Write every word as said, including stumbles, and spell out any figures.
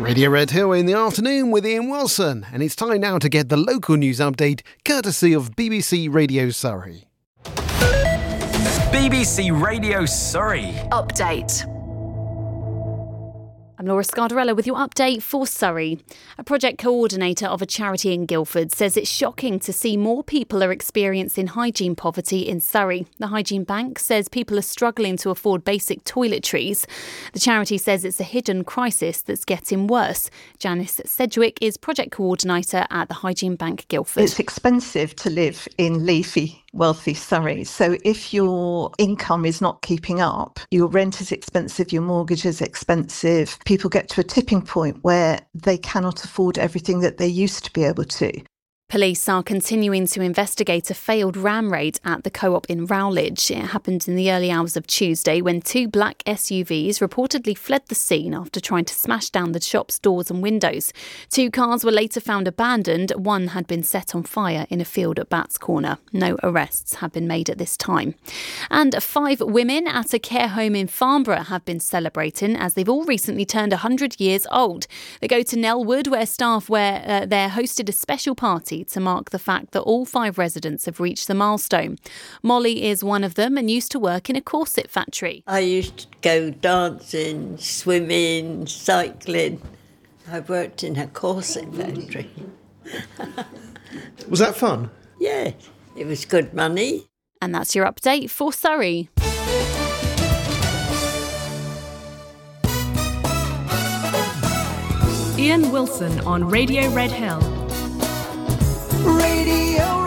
Radio Red Hill in the afternoon with Ian Wilson, and it's time now to get the local news update courtesy of B B C Radio Surrey. B B C Radio Surrey. Update. I'm Laura Scardarella with your update for Surrey. A project coordinator of a charity in Guildford says it's shocking to see more people are experiencing hygiene poverty in Surrey. The Hygiene Bank says people are struggling to afford basic toiletries. The charity says it's a hidden crisis that's getting worse. Janice Sedgwick is project coordinator at the Hygiene Bank Guildford. It's expensive to live in leafy, wealthy Surrey. So if your income is not keeping up, your rent is expensive, your mortgage is expensive, people get to a tipping point where they cannot afford everything that they used to be able to. Police are continuing to investigate a failed ram raid at the Co-op in Rowledge. It happened in the early hours of Tuesday when two black S U Vs reportedly fled the scene after trying to smash down the shop's doors and windows. Two cars were later found abandoned. One had been set on fire in a field at Bats Corner. No arrests have been made at this time. And five women at a care home in Farnborough have been celebrating as they've all recently turned one hundred years old. They go to Nellwood where staff were uh, there hosted a special party to mark the fact that all five residents have reached the milestone. Molly is one of them and used to work in a corset factory. I used to go dancing, swimming, cycling. I worked in a corset factory. Was that fun? Yeah, it was good money. And that's your update for Surrey. Ian Wilson on Radio Red Hill. Radio